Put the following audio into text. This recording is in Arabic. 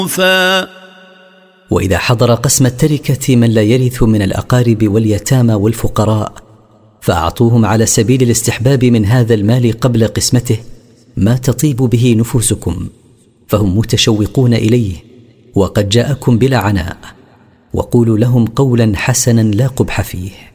وإذا حضر قسم التركة من لا يرث من الأقارب واليتامى والفقراء فأعطوهم على سبيل الاستحباب من هذا المال قبل قسمته ما تطيب به نفوسكم، فهم متشوقون إليه وقد جاءكم بلا عناء، وقولوا لهم قولا حسنا لا قبح فيه.